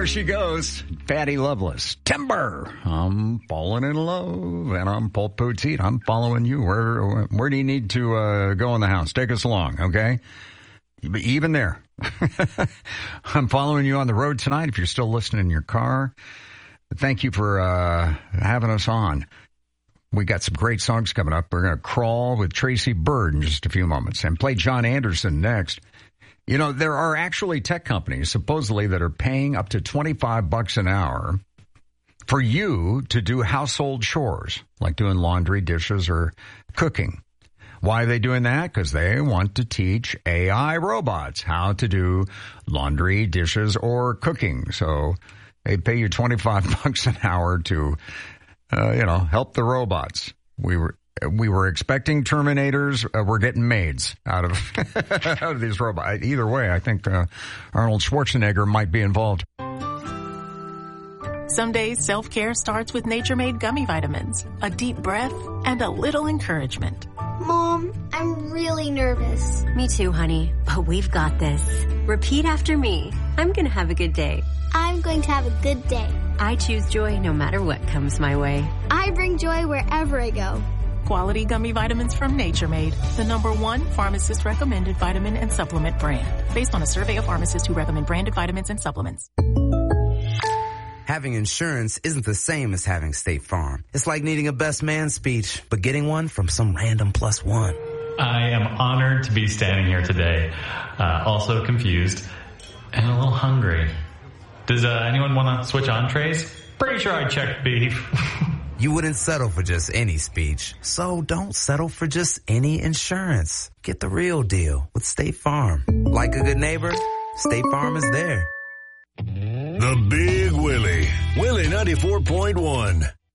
There she goes. Patty Loveless. Timber. I'm falling in love. And I'm Paul Poteet. I'm following you. Where do you need to go in the house? Take us along, okay? Even there. I'm following you on the road tonight if you're still listening in your car. Thank you for having us on. We got some great songs coming up. We're going to crawl with Tracy Bird in just a few moments and play John Anderson next. You know, there are actually tech companies, supposedly, that are paying up to $25 an hour for you to do household chores, like doing laundry, dishes, or cooking. Why are they doing that? Because they want to teach AI robots how to do laundry, dishes, or cooking. So they pay you $25 an hour to, help the robots. We were expecting Terminators. We're getting maids out of these robots. Either way, I think Arnold Schwarzenegger might be involved. Some days self-care starts with Nature Made gummy vitamins, a deep breath, and a little encouragement. Mom, I'm really nervous. Me too, honey, but we've got this. Repeat after me. I'm going to have a good day. I'm going to have a good day. I choose joy no matter what comes my way. I bring joy wherever I go. Quality gummy vitamins from Nature Made, the #1 pharmacist-recommended vitamin and supplement brand. Based on a survey of pharmacists who recommend branded vitamins and supplements. Having insurance isn't the same as having State Farm. It's like needing a best man speech, but getting one from some random +1. I am honored to be standing here today, also confused and a little hungry. Does anyone want to switch entrees? Pretty sure I checked beef. You wouldn't settle for just any speech, so don't settle for just any insurance. Get the real deal with State Farm. Like a good neighbor, State Farm is there. The Big Willie. Willie 94.1.